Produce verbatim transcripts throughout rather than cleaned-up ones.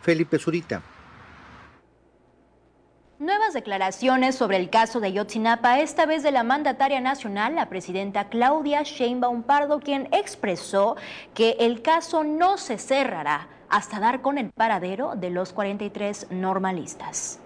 Felipe Zurita. Nuevas declaraciones sobre el caso de Ayotzinapa, esta vez de la mandataria nacional, la presidenta Claudia Sheinbaum Pardo, quien expresó que el caso no se cerrará hasta dar con el paradero de los cuarenta y tres normalistas.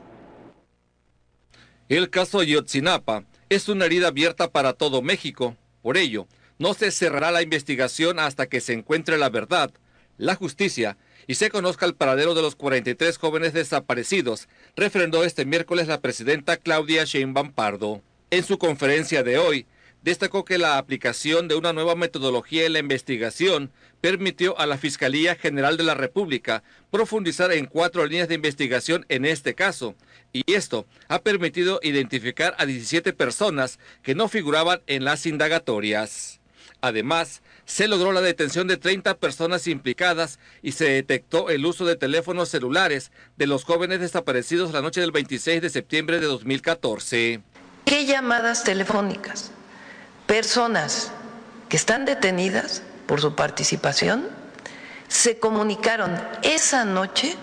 El caso Ayotzinapa es una herida abierta para todo México. Por ello, no se cerrará la investigación hasta que se encuentre la verdad, la justicia y se conozca el paradero de los cuarenta y tres jóvenes desaparecidos, refrendó este miércoles la presidenta Claudia Sheinbaum Pardo. En su conferencia de hoy, destacó que la aplicación de una nueva metodología en la investigación permitió a la Fiscalía General de la República profundizar en cuatro líneas de investigación en este caso, y esto ha permitido identificar a diecisiete personas que no figuraban en las indagatorias. Además, se logró la detención de treinta personas implicadas y se detectó el uso de teléfonos celulares de los jóvenes desaparecidos la noche del veintiséis de septiembre de dos mil catorce. ¿Qué llamadas telefónicas? Personas que están detenidas por su participación se comunicaron esa noche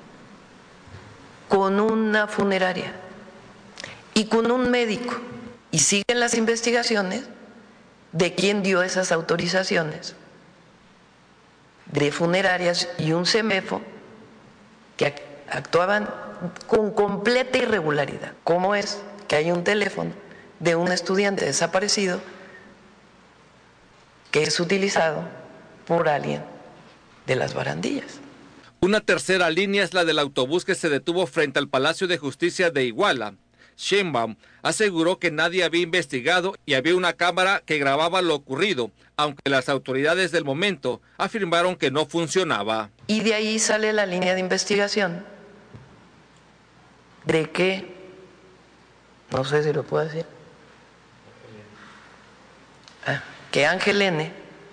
con una funeraria y con un médico, y siguen las investigaciones de quién dio esas autorizaciones de funerarias y un CEMEFO que actuaban con completa irregularidad. ¿Cómo es que hay un teléfono de un estudiante desaparecido que es utilizado por alguien de las barandillas? Una tercera línea es la del autobús que se detuvo frente al Palacio de Justicia de Iguala. Sheinbaum aseguró que nadie había investigado y había una cámara que grababa lo ocurrido, aunque las autoridades del momento afirmaron que no funcionaba. Y de ahí sale la línea de investigación de que, no sé si lo puedo decir, ah, que Ángel N.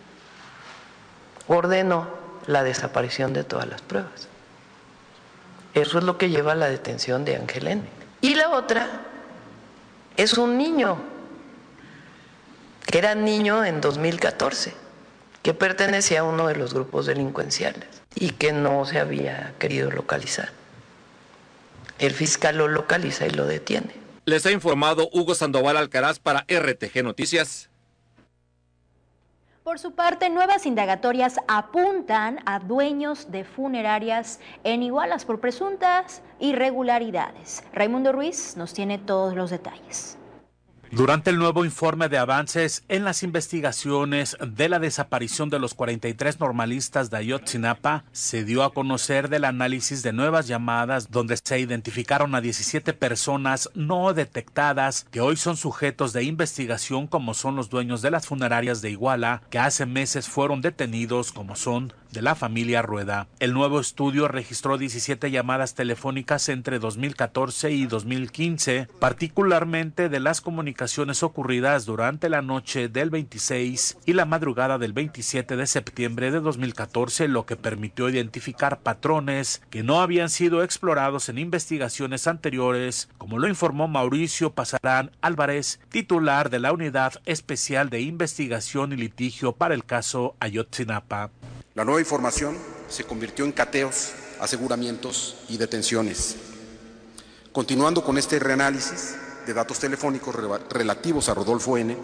ordenó la desaparición de todas las pruebas. Eso es lo que lleva a la detención de Ángel N. Y la otra es un niño, que era niño en dos mil catorce, que pertenecía a uno de los grupos delincuenciales y que no se había querido localizar. El fiscal lo localiza y lo detiene. Les ha informado Hugo Sandoval Alcaraz para R T G Noticias. Por su parte, nuevas indagatorias apuntan a dueños de funerarias en Igualas por presuntas irregularidades. Raimundo Ruiz nos tiene todos los detalles. Durante el nuevo informe de avances en las investigaciones de la desaparición de los cuarenta y tres normalistas de Ayotzinapa, se dio a conocer del análisis de nuevas llamadas donde se identificaron a diecisiete personas no detectadas que hoy son sujetos de investigación, como son los dueños de las funerarias de Iguala, que hace meses fueron detenidos, como son de la familia Rueda. El nuevo estudio registró diecisiete llamadas telefónicas entre dos mil catorce y dos mil quince, particularmente de las comunicaciones ocurridas durante la noche del veintiséis y la madrugada del veintisiete de septiembre de dos mil catorce, lo que permitió identificar patrones que no habían sido explorados en investigaciones anteriores, como lo informó Mauricio Pasarán Álvarez, titular de la Unidad Especial de Investigación y Litigio para el caso Ayotzinapa. La nueva información se convirtió en cateos, aseguramientos y detenciones. Continuando con este reanálisis de datos telefónicos relativos a Rodolfo N.,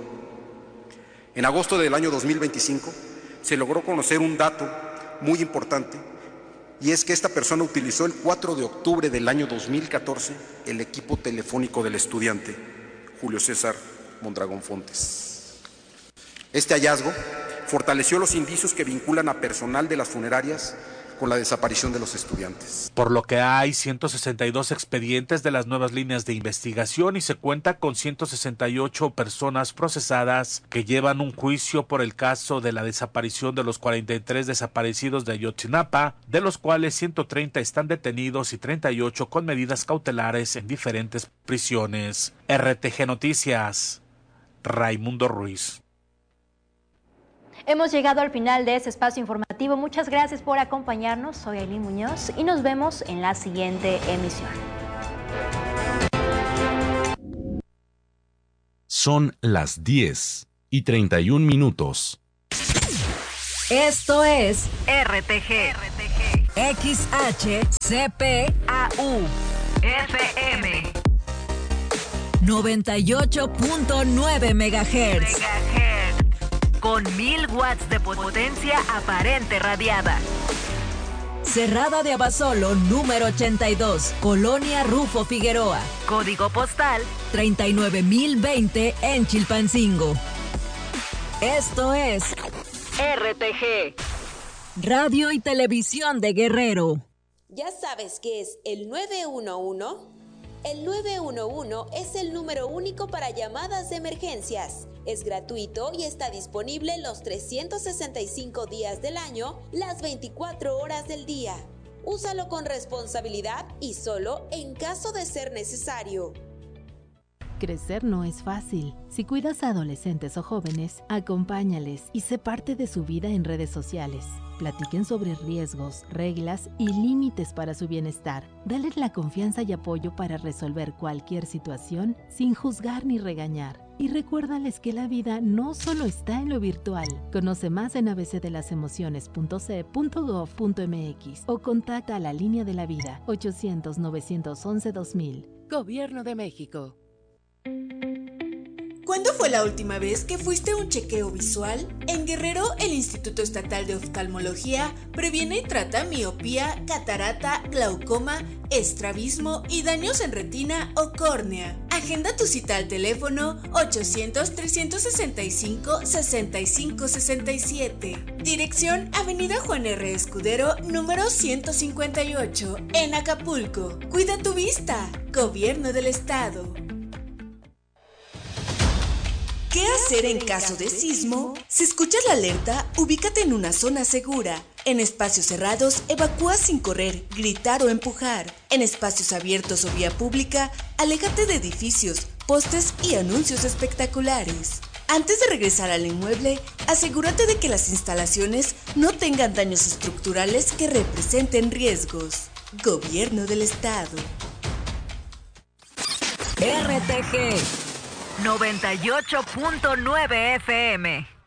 en agosto del año dos mil veinticinco se logró conocer un dato muy importante, y es que esta persona utilizó el cuatro de octubre del año dos mil catorce el equipo telefónico del estudiante Julio César Mondragón Fontes. Este hallazgo fortaleció los indicios que vinculan a personal de las funerarias con la desaparición de los estudiantes. Por lo que hay ciento sesenta y dos expedientes de las nuevas líneas de investigación y se cuenta con ciento sesenta y ocho personas procesadas que llevan un juicio por el caso de la desaparición de los cuarenta y tres desaparecidos de Ayotzinapa, de los cuales ciento treinta están detenidos y treinta y ocho con medidas cautelares en diferentes prisiones. R T G Noticias, Raimundo Ruiz. Hemos llegado al final de este espacio informativo. Muchas gracias por acompañarnos. Soy Aileen Muñoz y nos vemos en la siguiente emisión. Son las diez y treinta y un minutos. Esto es R T G, X H C P A U F M noventa y ocho punto nueve megahertz. Con mil watts de potencia aparente radiada. Cerrada de Abasolo, número ochenta y dos, Colonia Rufo Figueroa. Código postal treinta y nueve mil veinte en Chilpancingo. Esto es R T G, Radio y Televisión de Guerrero. ¿Ya sabes qué es el nueve uno uno? El nueve uno uno es el número único para llamadas de emergencias. Es gratuito y está disponible los trescientos sesenta y cinco días del año, las veinticuatro horas del día. Úsalo con responsabilidad y solo en caso de ser necesario. Crecer no es fácil. Si cuidas a adolescentes o jóvenes, acompáñales y sé parte de su vida en redes sociales. Platiquen sobre riesgos, reglas y límites para su bienestar. Dales la confianza y apoyo para resolver cualquier situación sin juzgar ni regañar. Y recuérdales que la vida no solo está en lo virtual. Conoce más en a b c de las emociones punto c e punto gov punto m x o contacta a la Línea de la Vida ochocientos, novecientos once, dos mil. Gobierno de México. ¿Cuándo fue la última vez que fuiste a un chequeo visual? En Guerrero, el Instituto Estatal de Oftalmología previene y trata miopía, catarata, glaucoma, estrabismo y daños en retina o córnea. Agenda tu cita al teléfono ochocientos, trescientos sesenta y cinco, sesenta y cinco sesenta y siete. Dirección Avenida Juan R. Escudero, número ciento cincuenta y ocho, en Acapulco. Cuida tu vista. Gobierno del Estado. ¿Qué hacer en caso de sismo? Si escuchas la alerta, ubícate en una zona segura. En espacios cerrados, evacúa sin correr, gritar o empujar. En espacios abiertos o vía pública, aléjate de edificios, postes y anuncios espectaculares. Antes de regresar al inmueble, asegúrate de que las instalaciones no tengan daños estructurales que representen riesgos. Gobierno del Estado. R T G noventa y ocho punto nueve F M